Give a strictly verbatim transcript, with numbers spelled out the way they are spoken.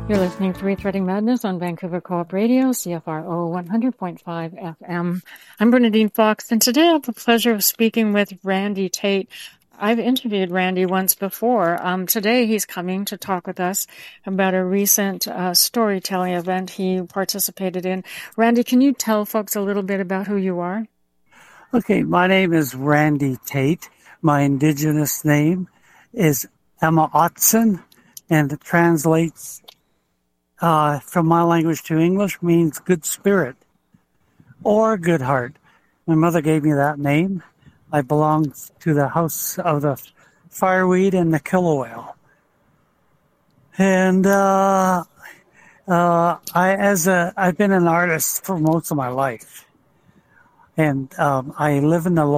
You're listening to Rethreading Madness on Vancouver Co-op Radio, C F R O one hundred point five F M. I'm Bernadine Fox, and today I have the pleasure of speaking with Randy Tate. I've interviewed Randy once before. Um, today he's coming to talk with us about a recent uh, storytelling event he participated in. Randy, can you tell folks a little bit about who you are? Okay, my name is Randy Tate. My indigenous name is Emma Otson, and it translates uh, from my language to English means good spirit or good heart. My mother gave me that name. I belong to the House of the Fireweed and the Killer Whale. And uh, uh, I, as a, I've been an artist for most of my life. And um, I live in the